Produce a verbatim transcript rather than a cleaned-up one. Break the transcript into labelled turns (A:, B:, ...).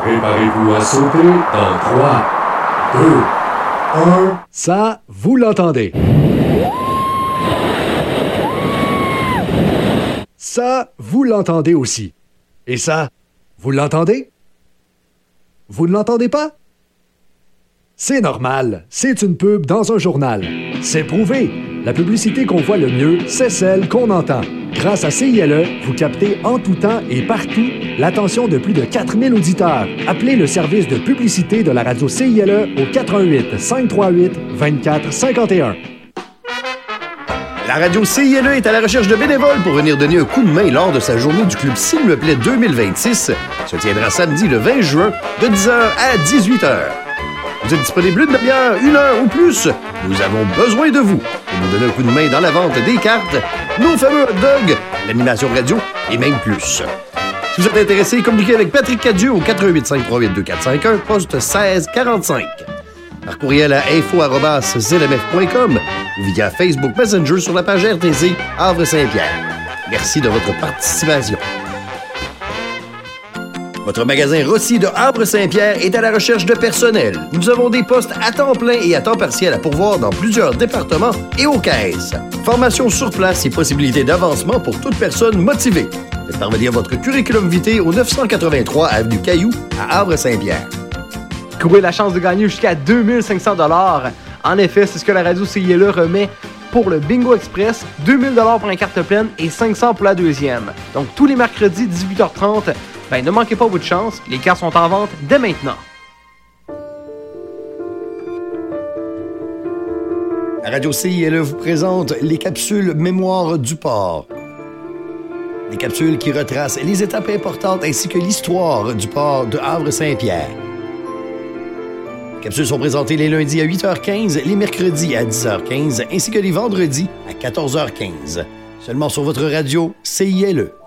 A: Préparez-vous à sauter dans trois, deux, un...
B: Ça, vous l'entendez. Ça, vous l'entendez aussi. Et ça, vous l'entendez? Vous ne l'entendez pas? C'est normal, c'est une pub dans un journal. C'est prouvé. La publicité qu'on voit le mieux, c'est celle qu'on entend. Grâce à C I L E, vous captez en tout temps et partout l'attention de plus de quatre mille auditeurs. Appelez le service de publicité de la radio C I L E au quatre un huit, cinq trois huit, deux quatre cinq un.
C: La radio C I L E est à la recherche de bénévoles pour venir donner un coup de main lors de sa journée du Club S'il me plaît deux mille vingt-six. Se tiendra samedi le vingt juin de dix heures à dix-huit heures. Vous êtes disponible une demi-heure, une heure ou plus? Nous avons besoin de vous pour nous donner un coup de main dans la vente des cartes, nos fameux hot dogs, l'animation radio et même plus. Si vous êtes intéressé, communiquez avec Patrick Cadieux au quatre un huit, cinq trois huit, deux quatre cinq un, poste seize quarante-cinq. Par courriel à info arobase z m f point com ou via Facebook Messenger sur la page R T Z Havre-Saint-Pierre. Merci de votre participation. Votre magasin Rossi de Havre-Saint-Pierre est à la recherche de personnel. Nous avons des postes à temps plein et à temps partiel à pourvoir dans plusieurs départements et aux caisses. Formation sur place et possibilité d'avancement pour toute personne motivée. Faites parvenir votre curriculum vitae au neuf cent quatre-vingt-trois avenue Cailloux à Havre-Saint-Pierre.
D: Courez la chance de gagner jusqu'à deux mille cinq cents dollars. En effet, c'est ce que la radio C I L E remet pour le Bingo Express, deux mille dollars pour la carte pleine et cinq cents pour la deuxième. Donc tous les mercredis, dix-huit heures trente, ben ne manquez pas votre chance, les cartes sont en vente dès maintenant.
C: La radio C I L E vous présente les capsules Mémoire du port. Des capsules qui retracent les étapes importantes ainsi que l'histoire du port de Havre-Saint-Pierre. Les capsules sont présentées les lundis à huit heures quinze, les mercredis à dix heures quinze ainsi que les vendredis à quatorze heures quinze. Seulement sur votre radio C I L E.